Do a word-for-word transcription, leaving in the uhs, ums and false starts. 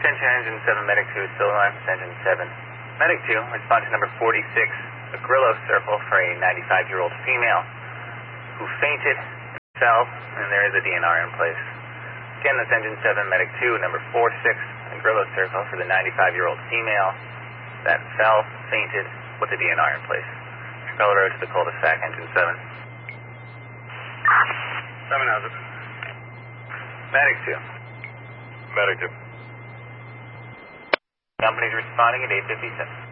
Attention Engine seven, Medic two is still alive for Engine seven. Medic two, respond to number forty-six, a Grillo circle for a ninety-five-year-old female who fainted and fell, and there is a D N R in place. Again, that's Engine seven, Medic two, number forty-six, a Grillo circle for the ninety-five-year-old female that fell, fainted, with a D N R in place. Spell road to the cul-de-sac, Engine seven. seven has it. Medic two. Medic two. Company's responding at eight fifty-seven.